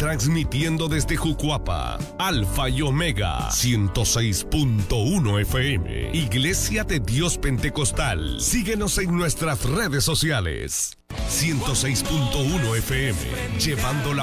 transmitiendo desde Jucuapa, Alfa y Omega, 106.1 FM, Iglesia de Dios Pentecostal. Síguenos en nuestras redes sociales. 106.1 FM, llevando la